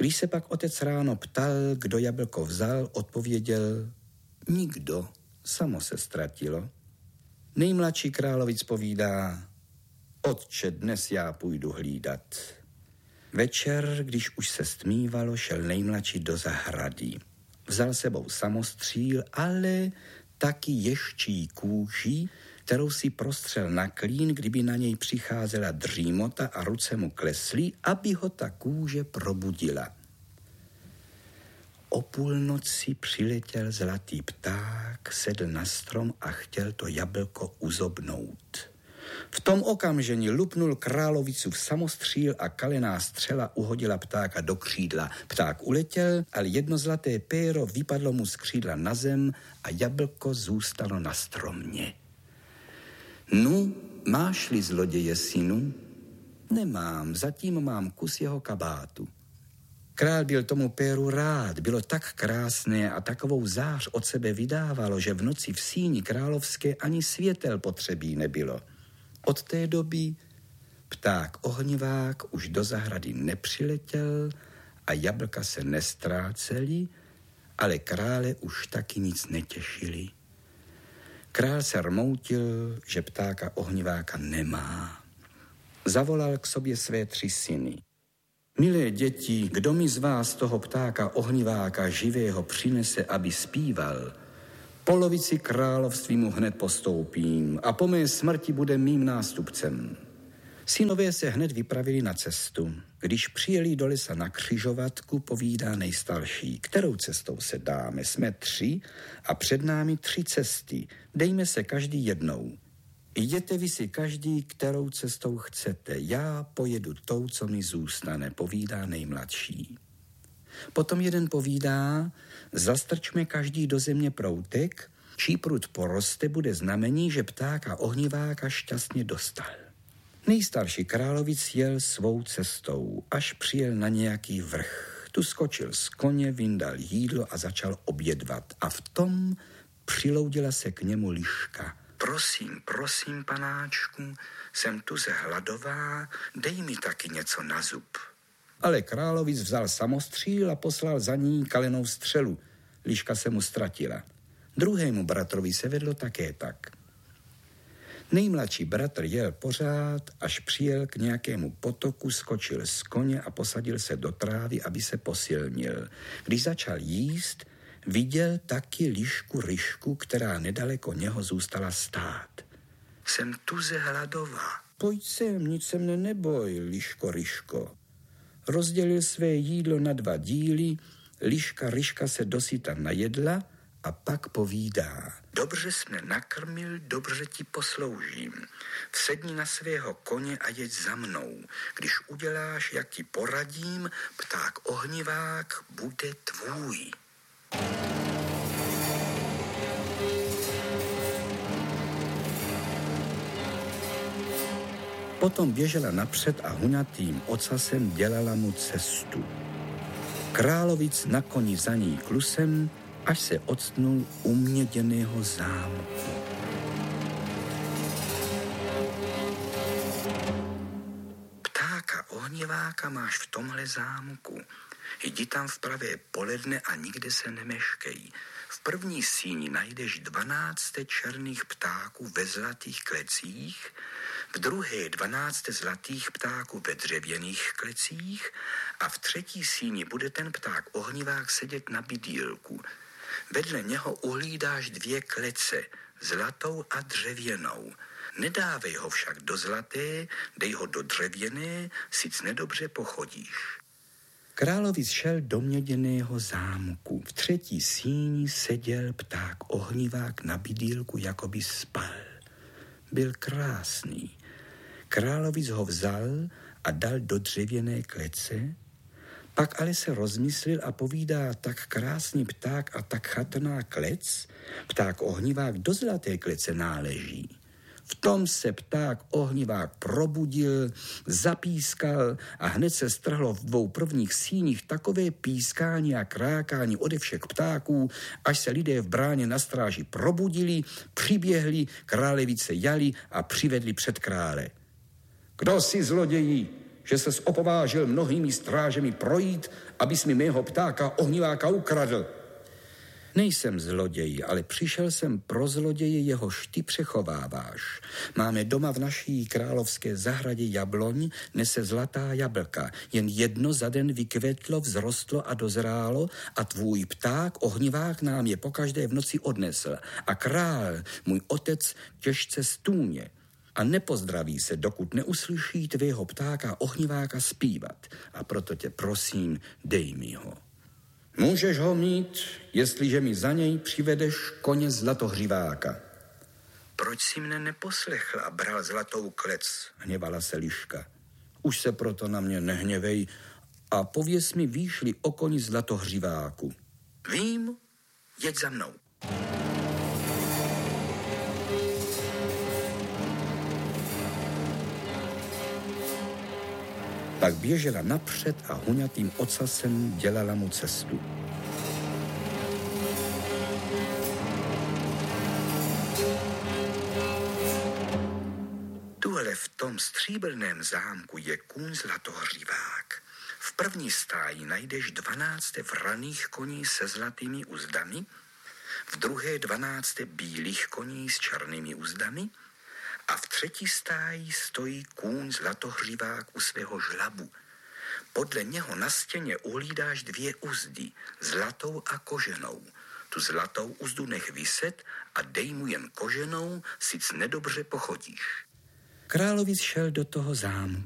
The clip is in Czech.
Když se pak otec ráno ptal, kdo jablko vzal, odpověděl: nikdo, samo se ztratilo. Nejmladší královic povídá: otče, dnes já půjdu hlídat. Večer, když už se stmívalo, šel nejmladší do zahrady. Vzal sebou samostříl, ale taky ješčí kůži, kterou si prostřel na klín, kdyby na něj přicházela dřímota a ruce mu klesly, aby ho ta kůže probudila. O půlnoci přiletěl zlatý pták, sedl na strom a chtěl to jablko uzobnout. V tom okamžení lupnul královicu v samostříl a kalená střela uhodila ptáka do křídla. Pták uletěl, ale jedno zlaté péro vypadlo mu z křídla na zem a jablko zůstalo na stromě. Nu, máš-li zloděje, synu? Nemám, zatím mám kus jeho kabátu. Král byl tomu péru rád, bylo tak krásné a takovou zář od sebe vydávalo, že v noci v síni královské ani světel potřebí nebylo. Od té doby pták ohnivák už do zahrady nepřiletěl a jablka se nestrácely, ale krále už taky nic netěšili. Král se rmoutil, že ptáka ohniváka nemá. Zavolal k sobě své 3 syny. Milé děti, kdo mi z vás toho ptáka ohniváka živého přinese, aby zpíval, polovici království mu hned postoupím a po mé smrti bude mým nástupcem. Synové se hned vypravili na cestu. Když přijeli do lesa na křižovatku, povídá nejstarší: kterou cestou se dáme? Jsme 3 a před námi 3 cesty. Dejme se každý jednou. Jděte vy si každý, kterou cestou chcete. Já pojedu tou, co mi zůstane, povídá nejmladší. Potom jeden povídá: zastrčme každý do země proutek, čí prut poroste, bude znamení, že ptáka ohniváka šťastně dostal. Nejstarší královic jel svou cestou, až přijel na nějaký vrch. Tu skočil z koně, vyndal jídlo a začal obědvat. A v tom přiloudila se k němu liška. Prosím, panáčku, jsem tu hladová, dej mi taky něco na zub. Ale královic vzal samostříl a poslal za ní kalenou střelu. Liška se mu ztratila. Druhému bratrovi se vedlo také tak. Nejmladší bratr jel pořád, až přijel k nějakému potoku, skočil z koně a posadil se do trávy, aby se posilnil. Když začal jíst, viděl taky lišku Ryšku, která nedaleko něho zůstala stát. Jsem tuze hladová. Pojď sem, nic se mne neboj, liško Ryško. Rozdělil své jídlo na 2 díly, liška Ryška se dosyta najedla a pak povídá: dobře jsi mne nakrmil, dobře ti posloužím. Vsedni na svého koně a jeď za mnou. Když uděláš, jak ti poradím, pták ohnivák bude tvůj. Potom běžela napřed a huňatým ocasem dělala mu cestu. Královic na koni za ní klusem, až se octnul u měděného zámku. Ptáka ohniváka máš v tomhle zámku. Jdi tam v pravé poledne a nikde se nemeškej. V první síni najdeš 12 černých ptáků ve zlatých klecích, v druhé 12 zlatých ptáků ve dřevěných klecích a v třetí síni bude ten pták ohnivák sedět na bydýlku. Vedle něho uhlídáš 2 klece, zlatou a dřevěnou. Nedávej ho však do zlaté, dej ho do dřevěné, sic nedobře pochodíš. Královic šel do měděného zámku. V třetí síni seděl pták ohnivák na bydýlku, jako by spal. Byl krásný. Královic ho vzal a dal do dřevěné klece, pak ale se rozmyslel a povídá: tak krásný pták a tak chatrná klec, pták ohnivák do zlaté klece náleží. V tom se pták ohnivák probudil, zapískal a hned se strhlo v 2 prvních síních takové pískání a krákání ode všech ptáků, až se lidé v bráně na stráži probudili, přiběhli, králevice jali a přivedli před krále. Kdo si, zloději, že ses opovážil mnohými strážemi projít, abys mi mého ptáka ohniváka ukradl. Nejsem zloděj, ale přišel jsem pro zloděje, jehož ty přechováváš. Máme doma v naší královské zahradě jabloň, nese zlatá jablka. Jen jedno za den vykvetlo, vzrostlo a dozrálo a tvůj pták, ohnivák, nám je pokaždé v noci odnesl. A král, můj otec, těžce stůně. A nepozdraví se, dokud neuslyší tvého ptáka, ohniváka zpívat. A proto tě prosím, dej mi ho. Můžeš ho mít, jestliže mi za něj přivedeš koně zlatohřiváka. Proč si mne neposlechl a bral zlatou klec, hněvala se liška. Už se proto na mě nehněvej a pověz mi výšli o koni zlatohřiváku. Vím, jeď za mnou. Pak běžela napřed a huňatým ocasem dělala mu cestu. Tuhle v tom stříbrném zámku je kůň zlatohřivák. V první stáji najdeš 12 vraných koní se zlatými uzdami, v druhé 12 bílých koní s černými uzdami a v třetí stáji stojí kůň zlatohřivák u svého žlabu. Podle něho na stěně uhlídáš 2 uzdy, zlatou a koženou. Tu zlatou uzdu nech viset a dej mu jen koženou, sic nedobře pochodíš. Královic šel do toho zámku.